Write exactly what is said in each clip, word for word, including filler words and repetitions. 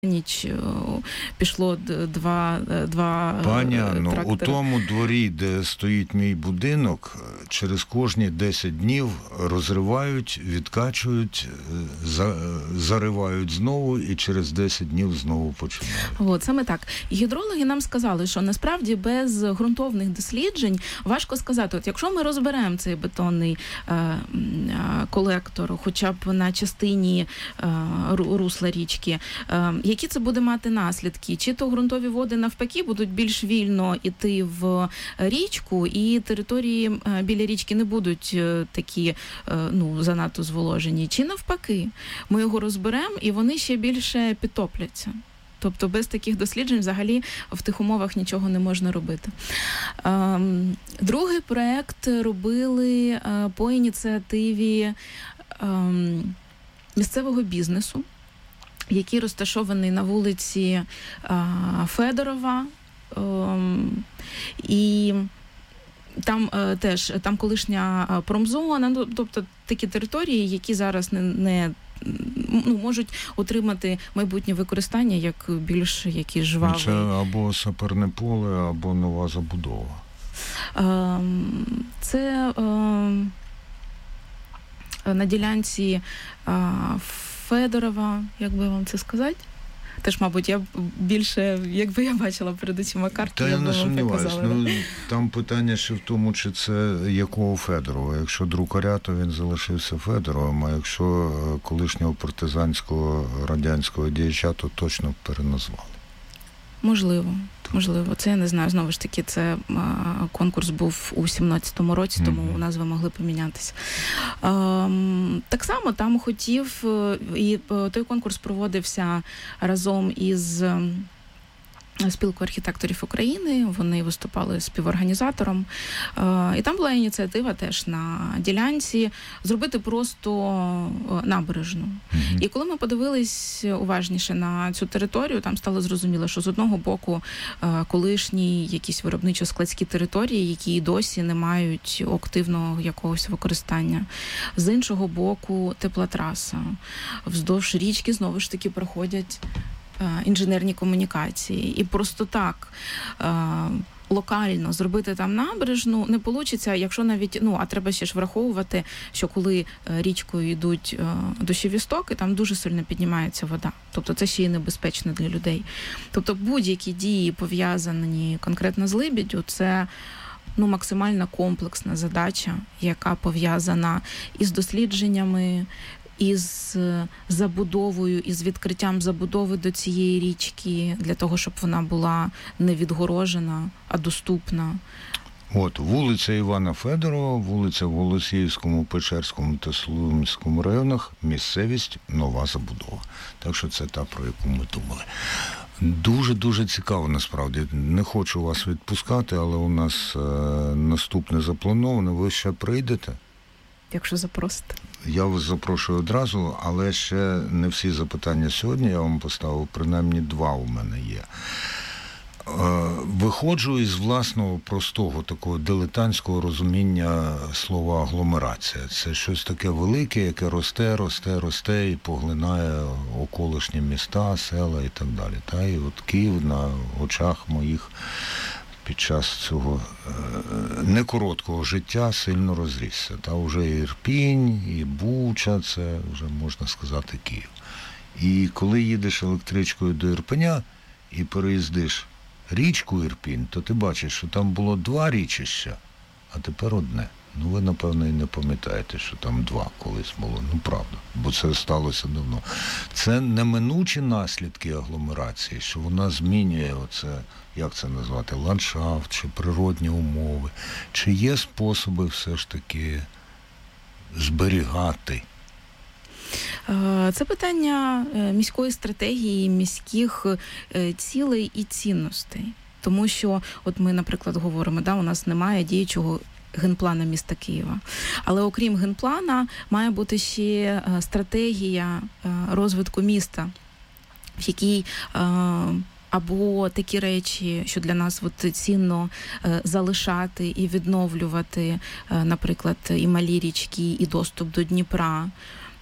ніч пішло два, два Пані, ну, трактори. У тому дворі, де стоїть мій будинок, через кожні десять днів розривають, відкачують, за, заривають знову і через десять днів знову починають. От, саме так. Гідрологи нам сказали, що насправді без ґрунтовних досліджень важко сказати, от якщо ми розберемо цей бетонний е, е, колектор, хоча б на частині е, русла річки, е, які це буде мати наслідки? Чи то ґрунтові води навпаки будуть більш вільно йти в річку, і території біля річки не будуть такі, ну, занадто зволожені? Чи навпаки? Ми його розберемо, і вони ще більше підтопляться. Тобто без таких досліджень взагалі в тих умовах нічого не можна робити. Ем, другий проєкт робили е, по ініціативі ем, місцевого бізнесу, який розташований на вулиці а, Федорова, ем, і там е, теж там колишня промзона, ну, тобто такі території, які зараз не, не ну, можуть отримати майбутнє використання як більш якісь жваві. Це або саперне поле, або нова забудова. Ем, це ем, на ділянці а, Федорова, як би вам це сказати? Теж, мабуть, я більше, якби я бачила перед усіма карти, Та я я б не вам сумніваюсь. показала. Ну, там питання ще в тому, чи це якого Федорова. Якщо друкаря, то він залишився Федоровим, а якщо колишнього партизанського радянського діяча, то точно переназвали. Можливо. Можливо, це я не знаю. Знову ж таки, це а, конкурс був у сімнадцятому році, тому mm-hmm. назви могли помінятися. А, так само там хотів, і той конкурс проводився разом із Спілкою архітекторів України, вони виступали співорганізатором. І там була ініціатива теж на ділянці зробити просто набережну. Mm-hmm. І коли ми подивились уважніше на цю територію, там стало зрозуміло, що з одного боку колишні якісь виробничо-складські території, які і досі не мають активного якогось використання. З іншого боку теплотраса. Вздовж річки знову ж таки проходять інженерні комунікації. І просто так локально зробити там набережну не вийде, якщо навіть, ну, а треба ще ж враховувати, що коли річкою йдуть дощові стоки, там дуже сильно піднімається вода. Тобто це ще й небезпечно для людей. Тобто будь-які дії, пов'язані конкретно з Либіддю, це ну, максимально комплексна задача, яка пов'язана із дослідженнями, із забудовою, із відкриттям забудови до цієї річки, для того, щоб вона була не відгорожена, а доступна. От, вулиця Івана Федорова, вулиця в Голосіївському, Печерському та Солом'янському районах, місцевість нова забудова. Так що це та, про яку ми думали. Дуже-дуже цікаво, насправді. Не хочу вас відпускати, але у нас е, наступне заплановане. Ви ще прийдете? Якщо запросите. Я вас запрошую одразу, але ще не всі запитання сьогодні я вам поставив, принаймні два у мене є. Виходжу із власного простого такого дилетантського розуміння слова агломерація. Це щось таке велике, яке росте, росте, росте і поглинає околишні міста, села і так далі. Та і от Київ на очах моїх під час цього е, некороткого життя сильно розрісся. Та вже і Ірпінь, і Буча, це вже, можна сказати, Київ. І коли їдеш електричкою до Ірпеня і переїздиш річку Ірпінь, то ти бачиш, що там було два річища, а тепер одне. Ну, ви, напевно, і не пам'ятаєте, що там два колись було. Ну, правда, бо це сталося давно. Це неминучі наслідки агломерації, що вона змінює оце, як це назвати, ландшафт, чи природні умови. Чи є способи все ж таки зберігати? Це питання міської стратегії, міських цілей і цінностей. Тому що, от ми, наприклад, говоримо, да, у нас немає діючого генплана міста Києва. Але окрім генплана, має бути ще стратегія розвитку міста, в якій або такі речі, що для нас от цінно залишати і відновлювати, наприклад, і малі річки, і доступ до Дніпра,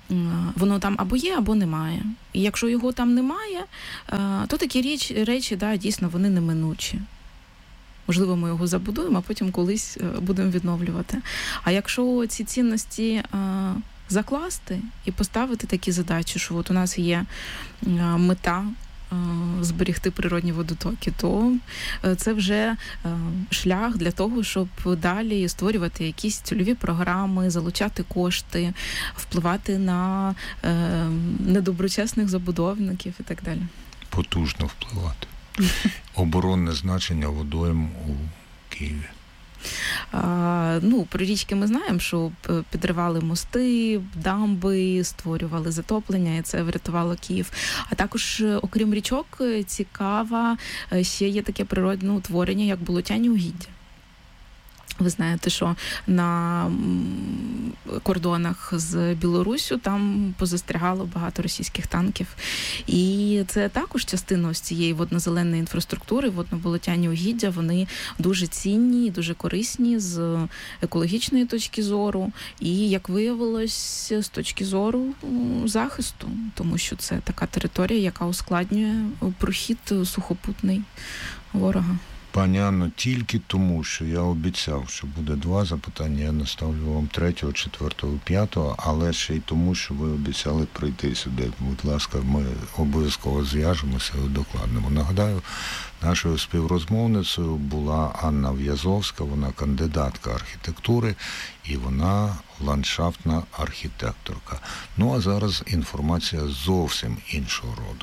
воно там або є, або немає. І якщо його там немає, то такі річ, речі, да, дійсно, вони неминучі. Можливо, ми його забудуємо, а потім колись будемо відновлювати. А якщо ці цінності закласти і поставити такі задачі, що от у нас є мета зберегти природні водотоки, то це вже шлях для того, щоб далі створювати якісь цільові програми, залучати кошти, впливати на недоброчесних забудовників і так далі. Потужно впливати. Оборонне значення водойм у Києві. А, ну, про річки ми знаємо, що підривали мости, дамби, створювали затоплення, і це врятувало Київ. А також, окрім річок, цікава ще є таке природне утворення, як болотяні угіддя. Ви знаєте, що на кордонах з Білоруссю там позастрягало багато російських танків. І це також частина ось цієї водно-зеленої інфраструктури, водно-болотяні угіддя, вони дуже цінні, дуже корисні з екологічної точки зору і, як виявилось, з точки зору захисту, тому що це така територія, яка ускладнює прохід сухопутний ворога. Пані Анно, тільки тому, що я обіцяв, що буде два запитання, я наставлю вам третього, четвертого, п'ятого, але ще й тому, що ви обіцяли прийти сюди. Будь ласка, ми обов'язково зв'яжемося і удокладнимо. Нагадаю, нашою співрозмовницею була Анна В'язовська, вона кандидатка архітектури і вона ландшафтна архітекторка. Ну а зараз інформація зовсім іншого роду.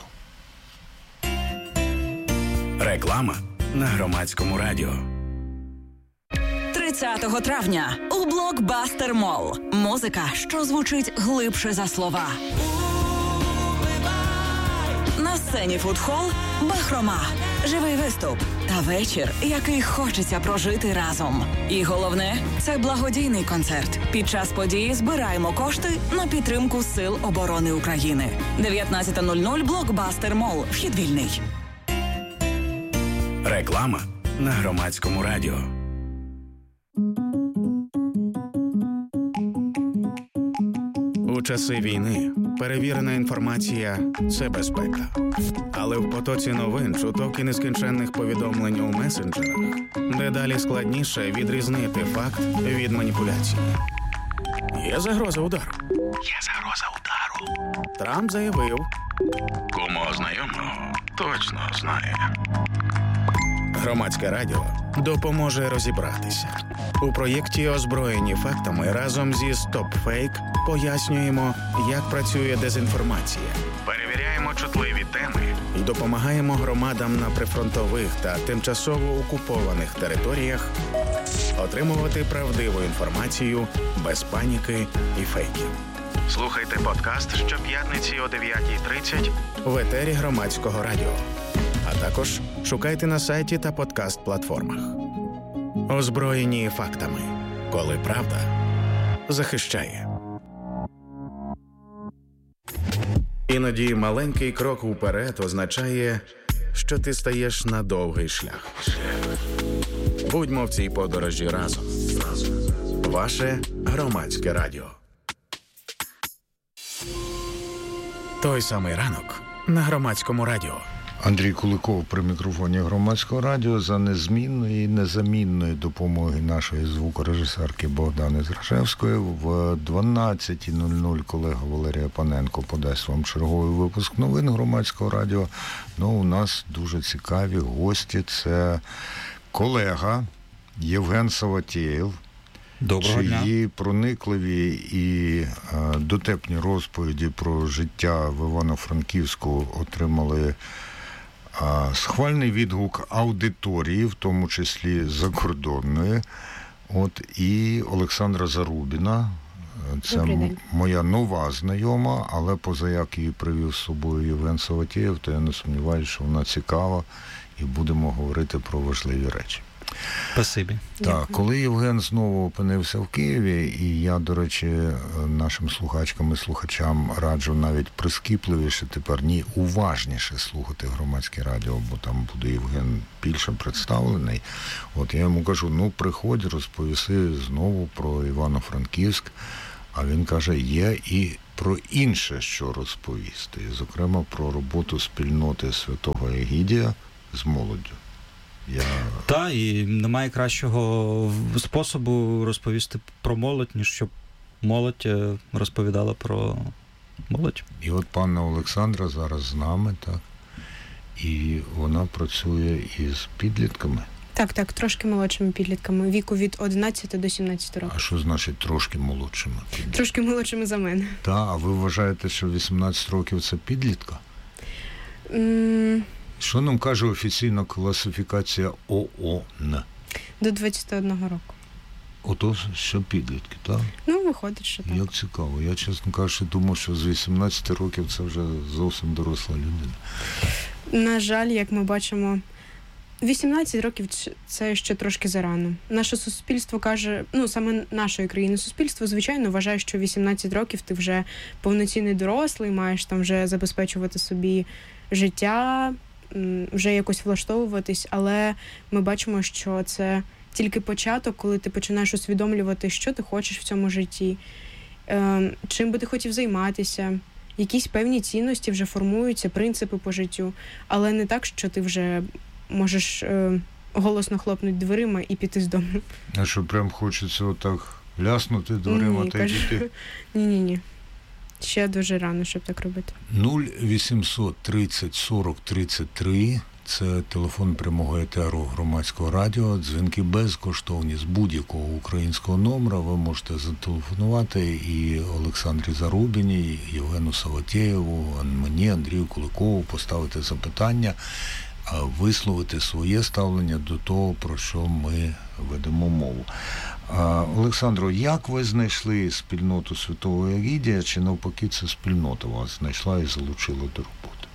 Реклама на Громадському радіо. тридцятого травня у Блокбастер Молл. Музика, що звучить глибше за слова. На сцені фудхол «Бахрома». Живий виступ та вечір, який хочеться прожити разом. І головне – це благодійний концерт. Під час події збираємо кошти на підтримку Сил оборони України. дев'ятнадцята нуль нуль Блокбастер Молл. Вхід вільний. Реклама на Громадському радіо. У часи війни перевірена інформація – це безпека. Але в потоці новин, чуток і нескінченних повідомлень у месенджерах дедалі складніше відрізнити факт від маніпуляції. Є загроза удару. Є загроза удару. Трамп заявив. Кому знайомого точно знає. Громадське радіо допоможе розібратися. У проєкті «Озброєні фактами» разом зі «Стоп-фейк» пояснюємо, як працює дезінформація, перевіряємо чутливі теми і допомагаємо громадам на прифронтових та тимчасово окупованих територіях отримувати правдиву інформацію без паніки і фейків. Слухайте подкаст щоп'ятниці о дев'ятій тридцять в етері Громадського радіо. А також шукайте на сайті та подкаст-платформах. Озброєні фактами. Коли правда захищає. Іноді маленький крок уперед означає, що ти стаєш на довгий шлях. Будьмо в цій подорожі разом. Ваше Громадське радіо. Той самий ранок на Громадському радіо. Андрій Куликов при мікрофоні Громадського радіо за незмінної і незамінної допомоги нашої звукорежисерки Богдани Зрашевської. В дванадцята нуль нуль колега Валерія Паненко подасть вам черговий випуск новин Громадського радіо. Ну, у нас дуже цікаві гості. Це колега Євген Саватєєв, Доброго дня. Чиї проникливі і е, дотепні розповіді про життя в Івано-Франківську отримали е, схвальний відгук аудиторії, в тому числі закордонної. От, і Олександра Зарубіна. Це м- моя нова знайома, але поза як її привів з собою Євген Саватєєв, то я не сумніваюся, що вона цікава і будемо говорити про важливі речі. Спасибі. Так, коли Євген знову опинився в Києві, і я, до речі, нашим слухачкам і слухачам раджу навіть прискіпливіше тепер, ні, уважніше слухати Громадське радіо, бо там буде Євген більше представлений. От я йому кажу, ну приходь, розповіси знову про Івано-Франківськ, А він каже, є і про інше, що розповісти. І, зокрема, про роботу спільноти Святого Егідія з молоддю. Я... Так, і немає кращого способу розповісти про молодь, ніж щоб молодь розповідала про молодь. І от панна Олександра зараз з нами, так? І вона працює із підлітками. Так, так, трошки молодшими підлітками, віку від одинадцяти до сімнадцяти років. А що значить трошки молодшими підлітками? Трошки молодшими за мене. Так, а ви вважаєте, що вісімнадцять років це підлітка? Mm. Що нам каже офіційна класифікація ООН? До двадцяти одного року. Ото що підлітки, так? Ну, виходить, що так. Як цікаво. Я, чесно кажучи, думав, що з вісімнадцяти років це вже зовсім доросла людина. На жаль, як ми бачимо, вісімнадцять років – це ще трошки зарано. Наше суспільство каже, ну, саме нашої країни суспільство, звичайно, вважає, що вісімнадцять років ти вже повноцінний дорослий, маєш там вже забезпечувати собі життя, вже якось влаштовуватись, але ми бачимо, що це тільки початок, коли ти починаєш усвідомлювати, що ти хочеш в цьому житті, чим би ти хотів займатися, якісь певні цінності вже формуються, принципи по життю, але не так, що ти вже можеш е, голосно хлопнути дверима і піти з дому. А що, прям хочеться отак ляснути дверима Ні, та кажу, й піти? Ні-ні-ні. Ще дуже рано, щоб так робити. нуль вісімсот тридцять сорок тридцять три це телефон прямого етеру громадського радіо. Дзвінки безкоштовні з будь-якого українського номера. Ви можете зателефонувати і Олександрі Зарубіні, і Євгену Саватєєву, мені, Андрію Куликову, поставити запитання, висловити своє ставлення до того, про що ми ведемо мову. Олександро, як ви знайшли спільноту Святого Егідія, чи навпаки ця спільнота вас знайшла і залучила до роботи?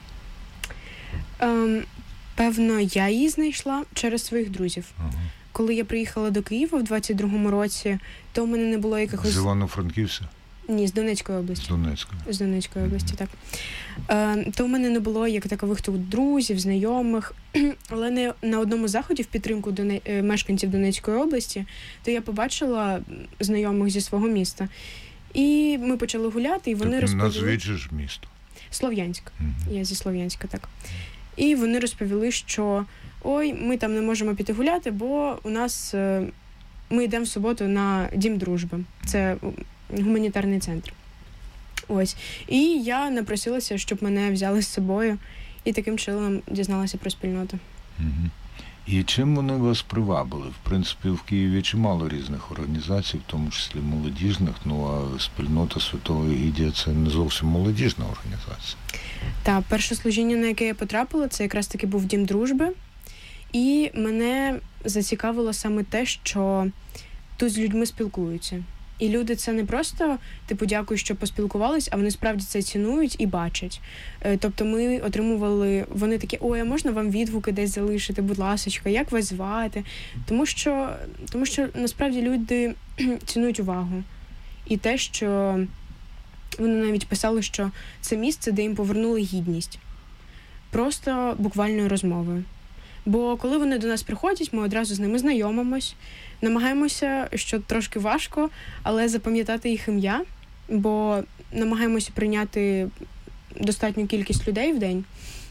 Ем, певно, я її знайшла через своїх друзів. Ага. Коли я приїхала до Києва в двадцять другому році, то в мене не було якихось... З Івано-Франківська? Ні, з Донецької області. З Донецької. З Донецької області, mm-hmm. так. Е, то в мене не було як такових тут друзів, знайомих, але не на одному заході в підтримку доне... мешканців Донецької області, то я побачила знайомих зі свого міста. І ми почали гуляти, і вони так, розповіли... назвіть же ж місто. Слов'янськ. Mm-hmm. Я зі Слов'янська, так. І вони розповіли, що ой, ми там не можемо піти гуляти, бо у нас... Ми йдемо в суботу на Дім дружби. Це гуманітарний центр. Ось. І я напросилася, щоб мене взяли з собою. І таким чином дізналася про спільноту. Угу. І чим вони вас привабили? В принципі, в Києві чимало різних організацій, в тому числі молодіжних, ну а спільнота Святого Егідія – це не зовсім молодіжна організація. Так, перше служіння, на яке я потрапила, це якраз таки був Дім дружби. І мене зацікавило саме те, що тут з людьми спілкуються. І люди це не просто, типу, дякую, що поспілкувались, а вони справді це цінують і бачать. Тобто ми отримували, вони такі, ой, а можна вам відгуки десь залишити, будь ласочка, як вас звати? Тому що, тому що насправді люди цінують увагу. І те, що вони навіть писали, що це місце, де їм повернули гідність. Просто буквальною розмовою. Бо коли вони до нас приходять, ми одразу з ними знайомимось, намагаємося, що трошки важко, але запам'ятати їх ім'я, бо намагаємося прийняти достатню кількість людей в день.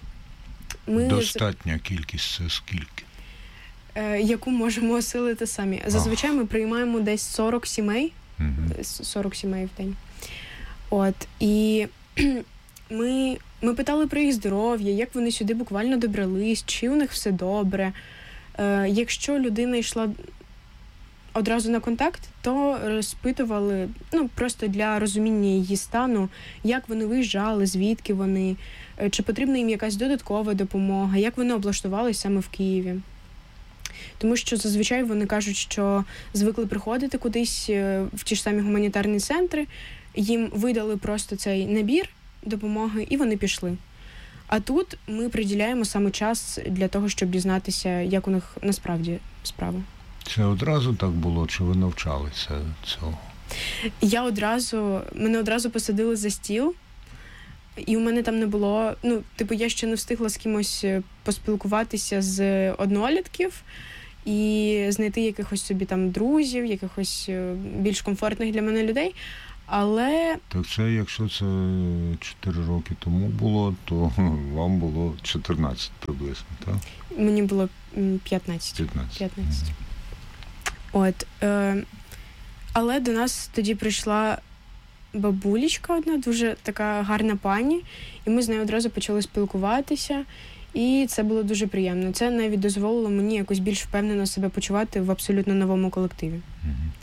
Ми Достатня кількість – це скільки? Е, яку можемо осилити самі. Зазвичай ми приймаємо десь сорок сімей, угу. сорок сімей в день. От, і ми... Ми питали про їх здоров'я, як вони сюди буквально добрались, чи у них все добре. Е, якщо людина йшла одразу на контакт, то розпитували, ну, просто для розуміння її стану, як вони виїжджали, звідки вони, чи потрібна їм якась додаткова допомога, як вони облаштувалися саме в Києві. Тому що зазвичай вони кажуть, що звикли приходити кудись в ті ж самі гуманітарні центри, їм видали просто цей набір допомоги, і вони пішли. А тут ми приділяємо саме час для того, щоб дізнатися, як у них насправді справа. Це одразу так було, чи ви навчалися цього? Я одразу, мене одразу посадили за стіл, і у мене там не було, ну, типу, я ще не встигла з кимось поспілкуватися з однолітків і знайти якихось собі там друзів, якихось більш комфортних для мене людей. Але... Так це, якщо це чотири роки тому було, то вам було чотирнадцять приблизно, так? Мені було п'ятнадцять. п'ятнадцять. п'ятнадцять. Mm-hmm. От. Е, але до нас тоді прийшла бабулечка одна, дуже така гарна пані, і ми з нею одразу почали спілкуватися, і це було дуже приємно. Це навіть дозволило мені якось більш впевнено себе почувати в абсолютно новому колективі. Mm-hmm.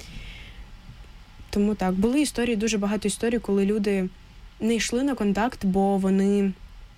Тому так, були історії, дуже багато історій, коли люди не йшли на контакт, бо вони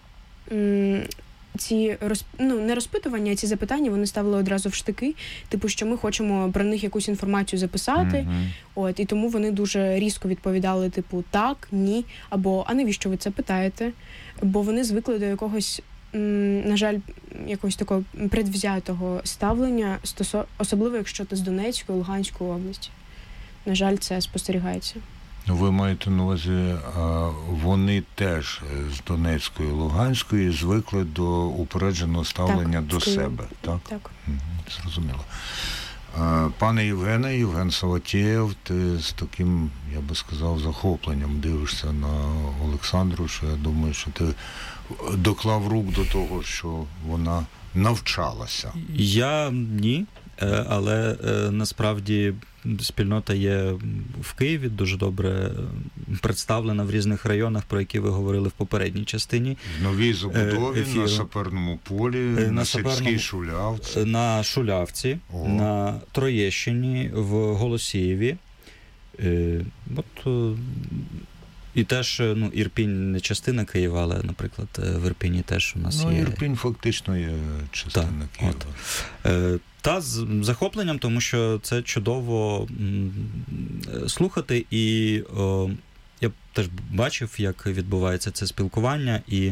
м- ці розп... ну, не розпитування, а ці запитання вони ставили одразу в штики, типу, що ми хочемо про них якусь інформацію записати, mm-hmm. от, і тому вони дуже різко відповідали, типу, так, ні, або, а навіщо ви це питаєте? Бо вони звикли до якогось, м- на жаль, якогось такого предвзятого ставлення, стосо... особливо, якщо ти з Донецької, Луганської області. На жаль, це спостерігається. Ви маєте на увазі, вони теж з Донецької, Луганської звикли до упередженого ставлення так, до себе, так? Так. Зрозуміло. Пане Євгене, Євген Саватєєв, ти з таким, я би сказав, захопленням дивишся на Олександру, що я думаю, що ти доклав рук до того, що вона навчалася. Я ні, але насправді спільнота є в Києві, дуже добре представлена в різних районах, про які ви говорили в попередній частині. В новій забудові, ефіру. На Саперному полі, на, на Сільській Шулявці. На Шулявці, О. на Троєщині, в Голосіїві. От, і теж, ну, Ірпінь не частина Києва, але, наприклад, в Ірпіні теж у нас ну, є... Ну, Ірпінь фактично є частина так, Києва. От. Та з захопленням, тому що це чудово слухати, і о, я теж бачив, як відбувається це спілкування, і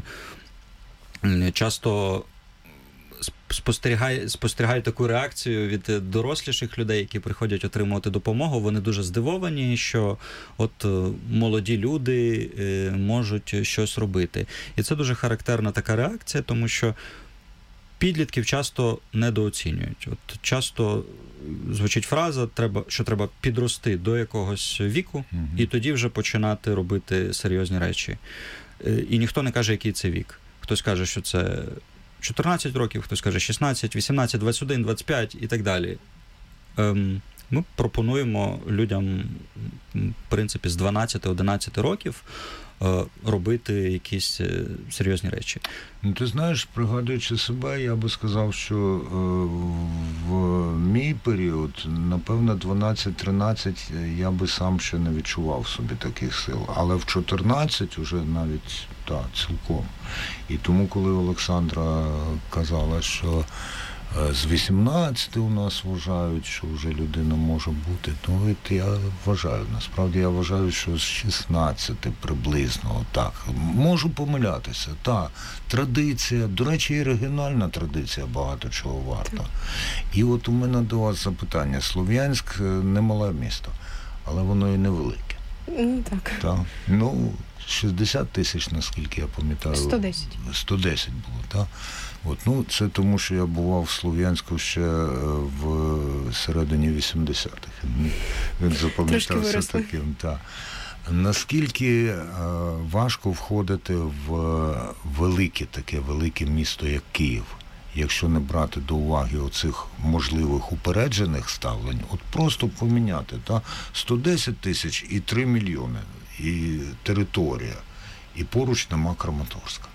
часто спостерігаю, спостерігаю таку реакцію від доросліших людей, які приходять отримувати допомогу. Вони дуже здивовані, що от молоді люди можуть щось робити. І це дуже характерна така реакція, тому що підлітків часто недооцінюють. От часто звучить фраза, треба, що треба підрости до якогось віку, mm-hmm. і тоді вже починати робити серйозні речі. І ніхто не каже, який це вік. Хтось каже, що це чотирнадцять років, хтось каже шістнадцять, вісімнадцять, двадцять один, двадцять п'ять і так далі. Ем, ми пропонуємо людям, в принципі, з дванадцяти-одинадцяти років робити якісь серйозні речі. Ну, ти знаєш, пригадуючи себе, я би сказав, що е, в мій період, напевно, дванадцять-тринадцять я би сам ще не відчував собі таких сил. Але в чотирнадцять уже навіть, так, цілком. І тому, коли Олександра казала, що з вісімнадцяти у нас вважають, що вже людина може бути. Ну, я вважаю, насправді я вважаю, що з шістнадцяти приблизно так. Можу помилятися, так. Традиція, до речі, і регіональна традиція багато чого варта. І от у мене до вас запитання. Слов'янськ не мале місто, але воно і невелике. Ну, так. Так. Ну, шістдесят тисяч, наскільки я пам'ятаю. сто десять. сто десять було, так. От, ну, це тому, що я бував в Слов'янську ще в середині вісімдесятих. Він запам'ятався таким. Так. Наскільки е, важко входити в велике таке, велике місто, як Київ, якщо не брати до уваги оцих можливих упереджених ставлень, от просто поміняти, та, сто десять тисяч і три мільйони, і територія, і поруч нема Краматорська.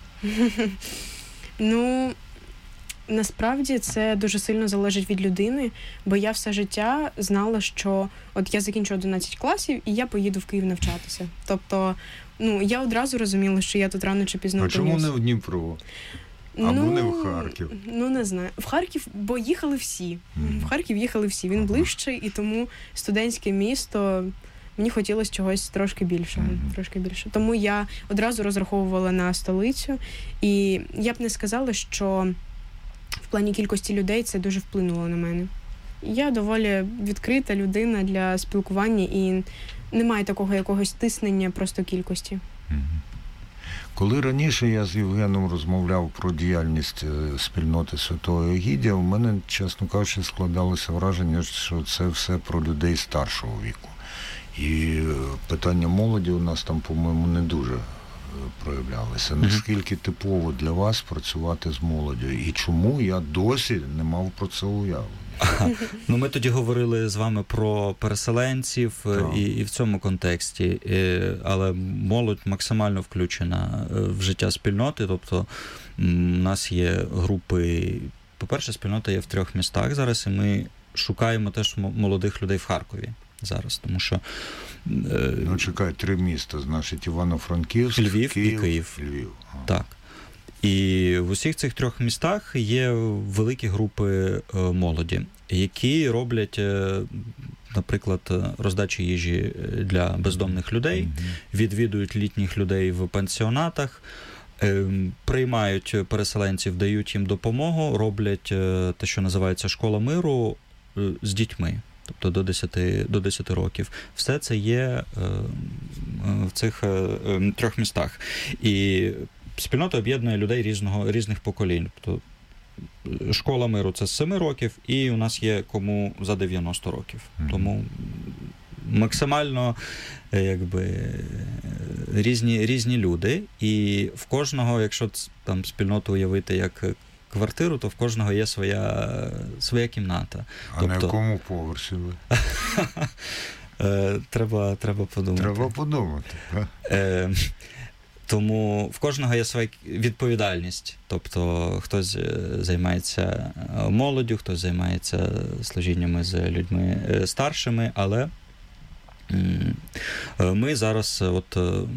Ну, насправді це дуже сильно залежить від людини, бо я все життя знала, що от я закінчу одинадцять класів і я поїду в Київ навчатися. Тобто, ну, я одразу розуміла, що я тут рано чи пізно опинюсь. А чому не в Дніпро? Або ну, не в Харків? Ну, не знаю. В Харків, бо їхали всі. Mm. В Харків їхали всі. Він ближчий, і тому студентське місто... Мені хотілося чогось трошки більшого, mm-hmm. трошки більше. Тому я одразу розраховувала на столицю, і я б не сказала, що в плані кількості людей це дуже вплинуло на мене. Я доволі відкрита людина для спілкування, і немає такого якогось тиснення просто кількості. Mm-hmm. Коли раніше я з Євгеном розмовляв про діяльність спільноти Святого Егідія, у мене, чесно кажучи, складалося враження, що це все про людей старшого віку. І питання молоді у нас там, по-моєму, не дуже проявлялися. Наскільки типово для вас працювати з молоддю? І чому я досі не мав про це уявлення? Ага. Ну, ми тоді говорили з вами про переселенців і, і в цьому контексті, і, але молодь максимально включена в життя спільноти, тобто у нас є групи, по-перше, спільнота є в трьох містах зараз, і ми шукаємо теж молодих людей в Харкові зараз, тому що... Ну, чекай, три міста, значить, Івано-Франківськ, Львів Київ, і Київ. Львів. Так. І в усіх цих трьох містах є великі групи молоді, які роблять, наприклад, роздачу їжі для бездомних людей, відвідують літніх людей в пансіонатах, приймають переселенців, дають їм допомогу, роблять те, що називається «Школа миру» з дітьми. Тобто до десяти, до десяти років. Все це є е, в цих е, трьох містах. І спільнота об'єднує людей різного, різних поколінь. Тобто школа миру – це з семи років, і у нас є кому за дев'яносто років. Mm-hmm. Тому максимально якби, різні, різні люди. І в кожного, якщо там спільноту уявити як квартиру, то в кожного є своя, своя кімната. А тобто... на якому поверсі ви? Треба, треба подумати. Треба подумати. Тому в кожного є своя відповідальність. Тобто хтось займається молоддю, хтось займається служіннями з людьми старшими, але ми зараз, от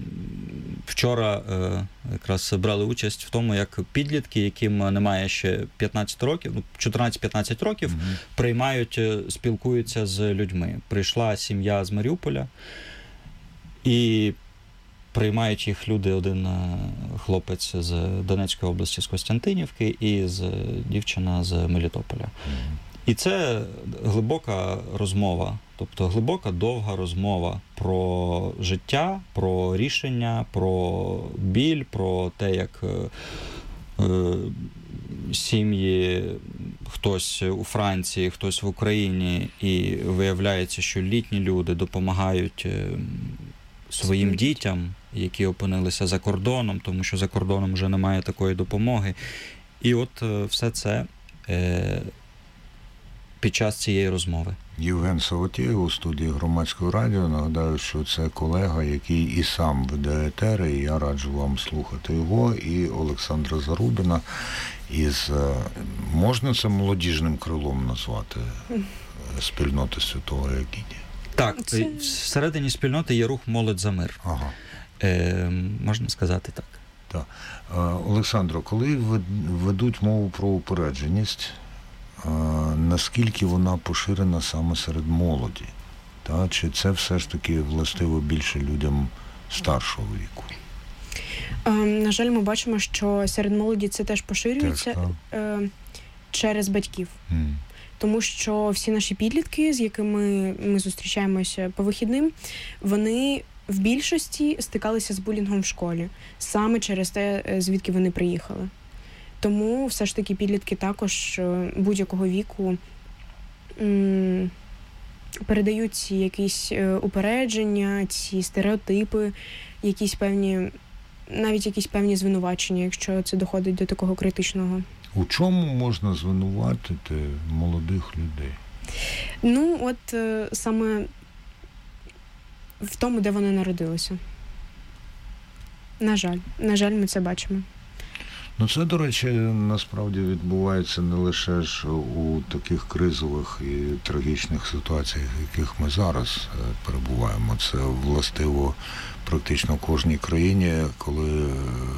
вчора якраз брали участь в тому, як підлітки, яким немає ще п'ятнадцять років, ну, чотирнадцять-п'ятнадцять років, mm-hmm. приймають, спілкуються з людьми. Прийшла сім'я з Маріуполя, і приймають їх люди, один хлопець з Донецької області, з Костянтинівки, і з дівчина з Мелітополя. Mm-hmm. І це глибока розмова, тобто глибока, довга розмова про життя, про рішення, про біль, про те, як е, сім'ї, хтось у Франції, хтось в Україні, і виявляється, що літні люди допомагають своїм Світ. дітям, які опинилися за кордоном, тому що за кордоном вже немає такої допомоги. І от все це е, під час цієї розмови. Євген Савотєєв у студії Громадського радіо. Нагадаю, що це колега, який і сам веде етери, і я раджу вам слухати його, і Олександра Зарубіна із, можна це молодіжним крилом назвати, спільноти Святого Егідія? Так, це... всередині спільноти є рух «Молодь за мир». Ага. Е, можна сказати так. Так. Олександро, коли ведуть мову про упередженість, наскільки вона поширена саме серед молоді? Та? Чи це все ж таки властиво більше людям старшого віку? На жаль, ми бачимо, що серед молоді це теж поширюється так, так. через батьків. Mm. Тому що всі наші підлітки, з якими ми зустрічаємося по вихідним, вони в більшості стикалися з булінгом в школі. Саме через те, звідки вони приїхали. Тому все ж таки підлітки також будь-якого віку м- передають ці якісь упередження, ці стереотипи, якісь певні, навіть якісь певні звинувачення, якщо це доходить до такого критичного. У чому можна звинуватити молодих людей? Ну, от саме в тому, де вони народилися. На жаль. На жаль, ми це бачимо. Ну, це, до речі, насправді відбувається не лише ж у таких кризових і трагічних ситуаціях, в яких ми зараз перебуваємо. Це властиво практично кожній країні, коли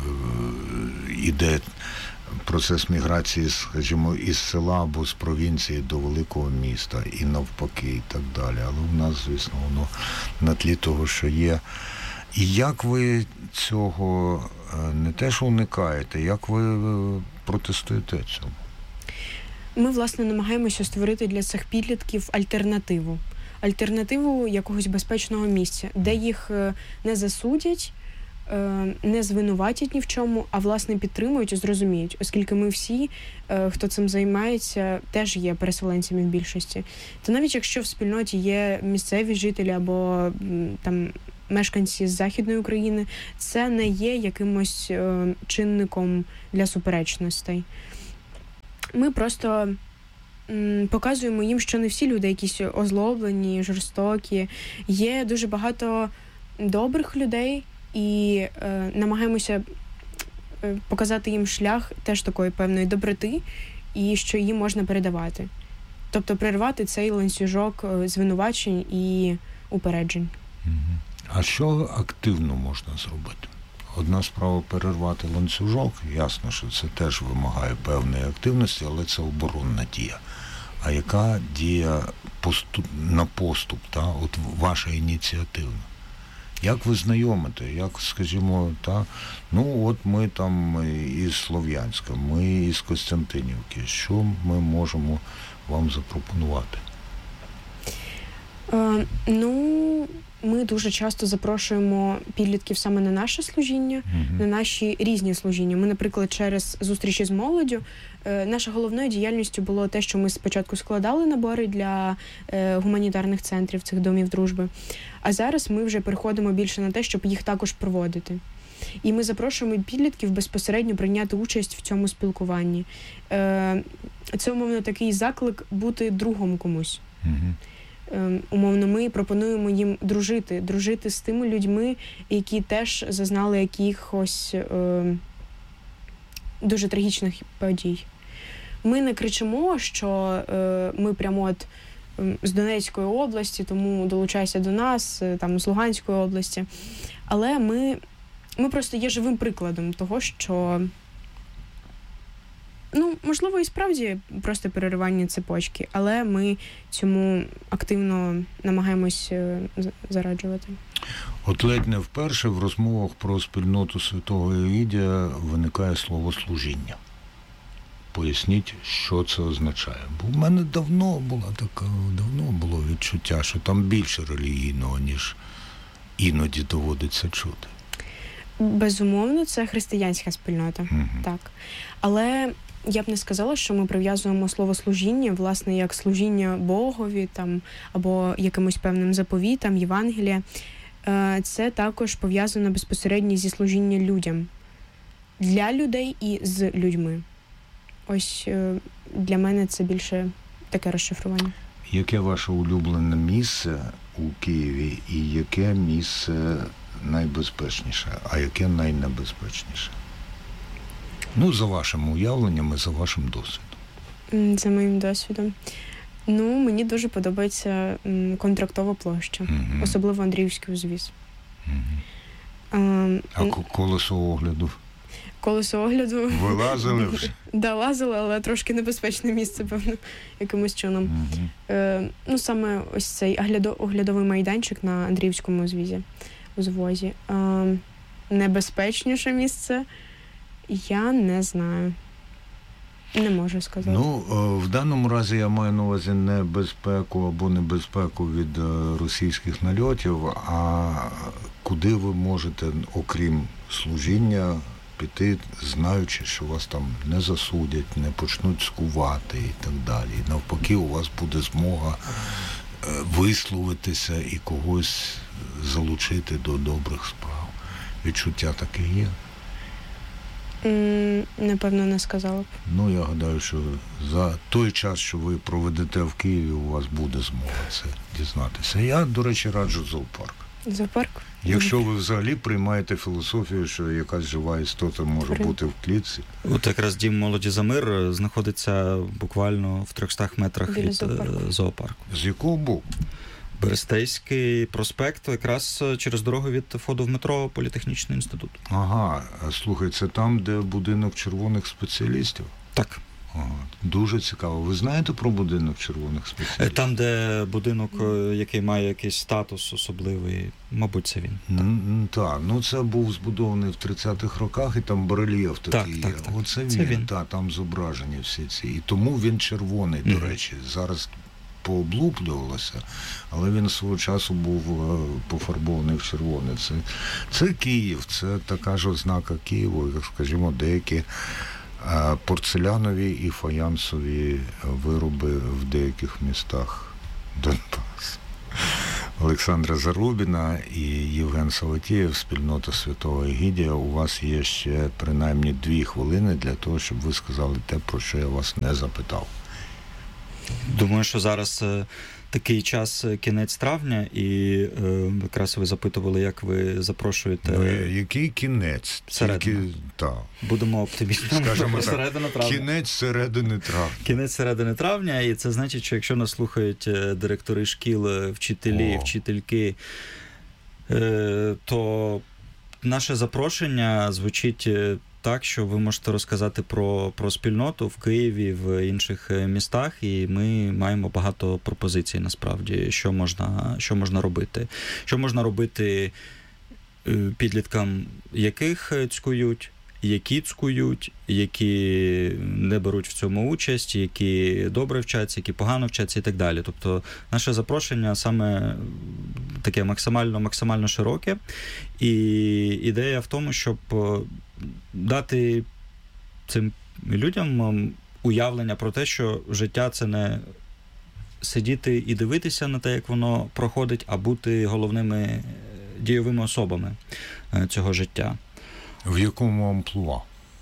йде процес міграції, скажімо, із села або з провінції до великого міста і навпаки, і так далі. Але у нас, звісно, воно на тлі того, що є. І як ви цього не те, що уникаєте, як ви протестуєте цьому? Ми, власне, намагаємося створити для цих підлітків альтернативу. Альтернативу якогось безпечного місця, де їх не засудять, не звинуватять ні в чому, а власне підтримують і зрозуміють, оскільки ми всі, хто цим займається, теж є переселенцями в більшості. То навіть якщо в спільноті є місцеві жителі або там мешканці з Західної України, це не є якимось чинником для суперечностей. Ми просто показуємо їм, що не всі люди якісь озлоблені, жорстокі. Є дуже багато добрих людей, і е, намагаємося показати їм шлях теж такої певної доброти, і що її можна передавати. Тобто перервати цей ланцюжок звинувачень і упереджень. А що активно можна зробити? Одна справа перервати ланцюжок, ясно, що це теж вимагає певної активності, але це оборонна дія. А яка дія поступ, на поступ, та? От ваша ініціативна? Як ви знайомите? Як, скажімо, та, ну от ми там із Слов'янська, ми із Костянтинівки. Що ми можемо вам запропонувати? Е, ну, ми дуже часто запрошуємо підлітків саме на наше служіння, uh-huh. на наші різні служіння. Ми, наприклад, через зустрічі з молоддю, е, наша головною діяльністю було те, що ми спочатку складали набори для е, гуманітарних центрів, цих домів дружби. А зараз ми вже переходимо більше на те, щоб їх також проводити. І ми запрошуємо підлітків безпосередньо прийняти участь в цьому спілкуванні. Е, це, умовно, такий заклик бути другом комусь. Uh-huh. Умовно, ми пропонуємо їм дружити, дружити з тими людьми, які теж зазнали якихось е, дуже трагічних подій. Ми не кричимо, що е, ми прямо от е, з Донецької області, тому долучайся до нас, е, там, з Луганської області. Але ми, ми просто є живим прикладом того, що ну, можливо, і справді просто переривання цепочки, але ми цьому активно намагаємось зараджувати. От ледь не вперше в розмовах про спільноту Святого Євідія виникає слово «служіння». Поясніть, що це означає. Бо в мене давно була така, давно було відчуття, що там більше релігійного, ніж іноді доводиться чути. Безумовно, це християнська спільнота, угу. так. Але я б не сказала, що ми прив'язуємо слово «служіння», власне, як служіння Богові там, або якимось певним заповітам, Євангелія. Це також пов'язано безпосередньо зі служінням людям. Для людей і з людьми. Ось для мене це більше таке розшифрування. Яке ваше улюблене місце у Києві і яке місце найбезпечніше, а яке найнебезпечніше? Ну, за вашим уявленням і за вашим досвідом. За моїм досвідом. Ну, мені дуже подобається Контрактова площа, угу. особливо Андріївський узвіз. Угу. А, а колесо огляду? Колесо огляду. Ви лазили вже? Да, лазили, але трошки небезпечне місце, певно, якимось чином. Угу. Е, ну, саме ось цей оглядовий майданчик на Андріївському узвізі, узвозі. Е, небезпечніше місце я не знаю. Не можу сказати. Ну, в даному разі я маю на увазі не безпеку або небезпеку від російських нальотів, а куди ви можете, окрім служіння, піти, знаючи, що вас там не засудять, не почнуть скувати і так далі. І навпаки, у вас буде змога висловитися і когось залучити до добрих справ. Відчуття таке є? Напевно, не сказала б. Ну, я гадаю, що за той час, що ви проведете в Києві, у вас буде змога це дізнатися. Я, до речі, раджу зоопарк. Зоопарк? Якщо ви взагалі приймаєте філософію, що якась жива істота може При... бути в клітці. От якраз Дім молоді за мир знаходиться буквально в трьохстах метрах біля від зоопарку. зоопарку. З якого боку? Берестейський проспект, якраз через дорогу від входу в метро Політехнічний інститут. Ага, слухай, це там, де будинок червоних спеціалістів? Так. Ага, дуже цікаво. Ви знаєте про будинок червоних спеціалістів? Там, де будинок, який має якийсь статус особливий, мабуть, це він. Так, так. Ну це був збудований в тридцятих роках, і там барельєф такий є. Так, так, так. Оце це він, він. Так, там зображені всі ці. І тому він червоний, mm-hmm. до речі. Зараз пооблуплювалося, але він свого часу був пофарбований в червоне. Це, це Київ, це така ж ознака Києва, як, скажімо, деякі порцелянові і фаянсові вироби в деяких містах Донбасу. Олександра Зарубіна і Євген Саватєєв, спільнота Святого Егідія. У вас є ще принаймні дві хвилини для того, щоб ви сказали те, про що я вас не запитав. Думаю, що зараз такий час, кінець травня, і е, якраз ви запитували, як ви запрошуєте... Ну, який кінець? Середина. Тільки, та. Будемо оптимістами. Скажемо середина так, кінець середини травня. Кінець середини травня, і це значить, що якщо нас слухають директори шкіл, вчителі, О. вчительки, е, то наше запрошення звучить так, що ви можете розказати про, про спільноту в Києві, в інших містах, і ми маємо багато пропозицій, насправді, що можна, що можна робити. Що можна робити підліткам, яких цькують, які цькують, які не беруть в цьому участь, які добре вчаться, які погано вчаться і так далі. Тобто наше запрошення саме таке максимально, максимально широке. І ідея в тому, щоб дати цим людям уявлення про те, що життя – це не сидіти і дивитися на те, як воно проходить, а бути головними дійовими особами цього життя. В якому амплуа?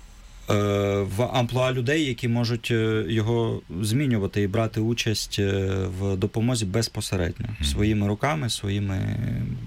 В амплуа людей, які можуть його змінювати і брати участь в допомозі безпосередньо. Mm. Своїми руками, своїми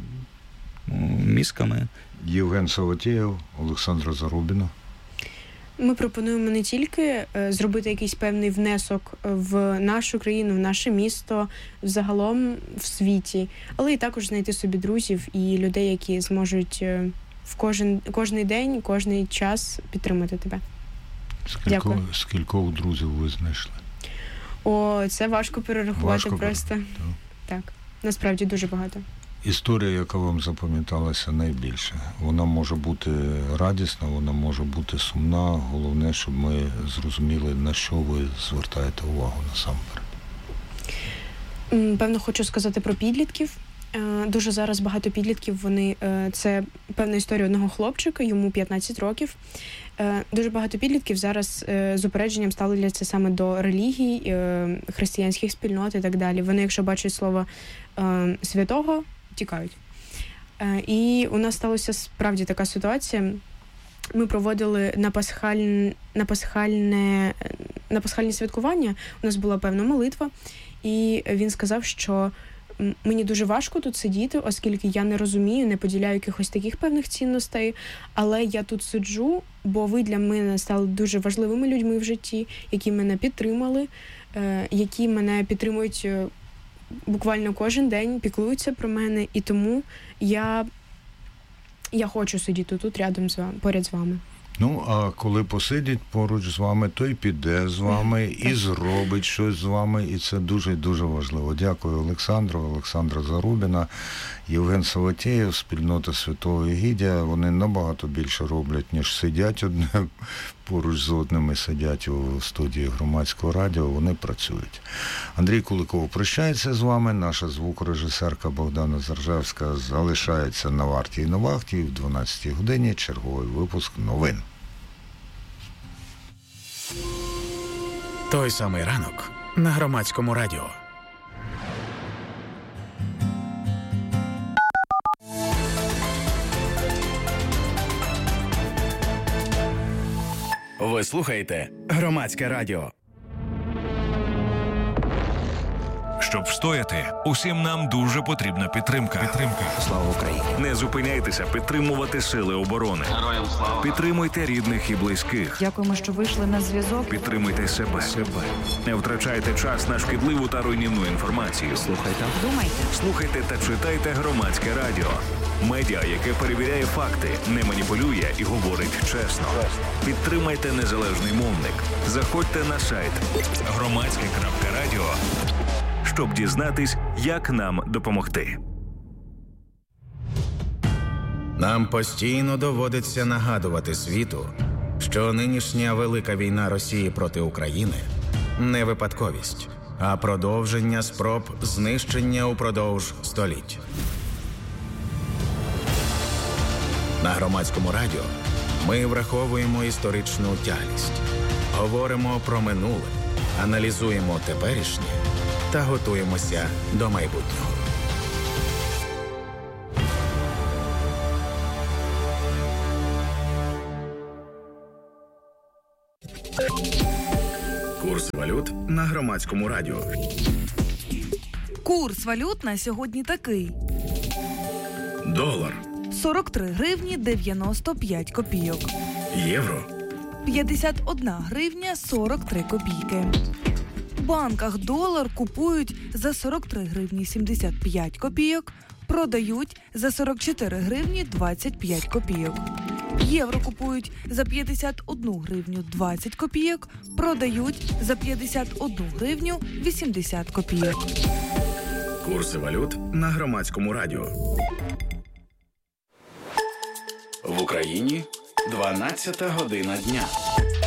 мізками. Євген Саватєєв, Олександра Зарубіна. Ми пропонуємо не тільки зробити якийсь певний внесок в нашу країну, в наше місто, взагалом в світі, але і також знайти собі друзів і людей, які зможуть в кожен, кожний день, кожний час підтримати тебе. Скілько, скількох друзів ви знайшли? О, це важко перерахувати важко просто. Так. так, насправді дуже багато. Історія, яка вам запам'яталася найбільше, вона може бути радісна, вона може бути сумна. Головне, щоб ми зрозуміли, на що ви звертаєте увагу насамперед. Певно, хочу сказати про підлітків. Дуже зараз багато підлітків, вони, це певна історія одного хлопчика, йому п'ятнадцять років. Дуже багато підлітків зараз з упередженням ставляться саме до релігій, християнських спільнот і так далі. Вони, якщо бачать слово святого, тікають. І у нас сталася справді така ситуація. Ми проводили на пасхальне, на пасхальне, на пасхальне святкування, у нас була певна молитва, і він сказав, що мені дуже важко тут сидіти, оскільки я не розумію, не поділяю якихось таких певних цінностей, але я тут сиджу, бо ви для мене стали дуже важливими людьми в житті, які мене підтримали, які мене підтримують буквально кожен день, піклуються про мене, і тому я, я хочу сидіти тут рядом з вами, поряд з вами. Ну, а коли посидять поруч з вами, то й піде з вами, і зробить щось з вами, і це дуже-дуже важливо. Дякую Олександру, Олександра Зарубіна, Євген Саватєєв, спільнота Святого Егідія. Вони набагато більше роблять, ніж сидять одне поруч з одними, сидять у студії Громадського радіо, вони працюють. Андрій Куликов прощається з вами, наша звукорежисерка Богдана Заржевська залишається на варті і на вахті, і в дванадцятій годині черговий випуск новин. Той самий ранок на Громадському радіо. Ви слухаєте Громадське радіо. Щоб встояти, усім нам дуже потрібна підтримка. Підтримка. Слава Україні! Не зупиняйтеся підтримувати сили оборони. Героям слава! Підтримуйте рідних і близьких. Дякуємо, що вийшли на зв'язок. Підтримуйте себе. себе. Не втрачайте час на шкідливу та руйнівну інформацію. Слухайте. Думайте. Слухайте та читайте Громадське радіо. Медіа, яке перевіряє факти, не маніпулює і говорить чесно. Підтримайте незалежний мовник. Заходьте на сайт громадське крапка радіо, щоб дізнатись, як нам допомогти. Нам постійно доводиться нагадувати світу, що нинішня велика війна Росії проти України – не випадковість. а продовження спроб знищення упродовж століть. На Громадському радіо ми враховуємо історичну тяглість, говоримо про минуле, аналізуємо теперішнє та готуємося до майбутнього. Курс валют на Громадському радіо. Курс валют на сьогодні такий. Долар. сорок три гривні дев'яносто п'ять копійок. Євро. п'ятдесят одна гривня сорок три копійки. В банках долар купують за сорок три гривні сімдесят п'ять копійок, продають за сорок чотири гривні двадцять п'ять копійок. Євро купують за п'ятдесят одну гривню двадцять копійок, продають за п'ятдесят одну гривню вісімдесят копійок. Курси валют на Громадському радіо. В Україні дванадцята година дня.